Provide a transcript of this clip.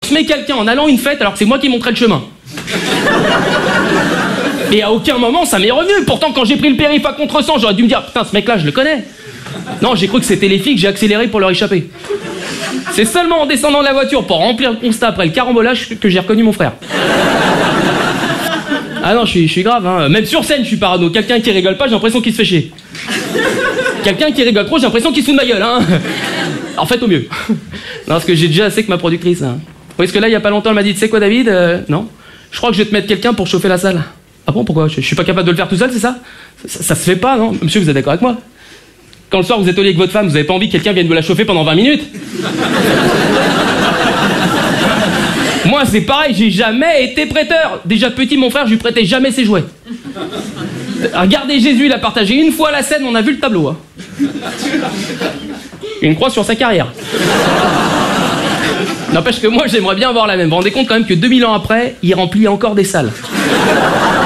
transmet quelqu'un en allant à une fête alors que c'est moi qui montrais le chemin. Et à aucun moment ça m'est revenu. Pourtant quand j'ai pris le périph' à contresens, j'aurais dû me dire putain ce mec là je le connais. Non, j'ai cru que c'était les filles que j'ai accéléré pour leur échapper. C'est seulement en descendant de la voiture pour remplir le constat après le carambolage que j'ai reconnu mon frère. Ah non, je suis grave, hein. Même sur scène, je suis parano. Quelqu'un qui rigole pas, j'ai l'impression qu'il se fait chier. Quelqu'un qui rigole trop, j'ai l'impression qu'il se fout de ma gueule, hein. En fait, au mieux. Non, parce que j'ai déjà assez que ma productrice, hein. Parce que là, il y a pas longtemps, elle m'a dit, tu sais quoi, David, non. Je crois que je vais te mettre quelqu'un pour chauffer la salle. Ah bon, pourquoi? Je suis pas capable de le faire tout seul, c'est ça? Ça se fait pas, non? Monsieur, vous êtes d'accord avec moi? Quand le soir, vous êtes au lit avec votre femme, vous avez pas envie que quelqu'un vienne vous la chauffer pendant 20 minutes? Moi, c'est pareil, j'ai jamais été prêteur. Déjà petit, mon frère, je lui prêtais jamais ses jouets. Regardez Jésus, il a partagé une fois la scène, on a vu le tableau. Hein. Une croix sur sa carrière. N'empêche que moi, j'aimerais bien avoir la même. Vous vous rendez compte quand même que 2000 ans après, il remplit encore des salles.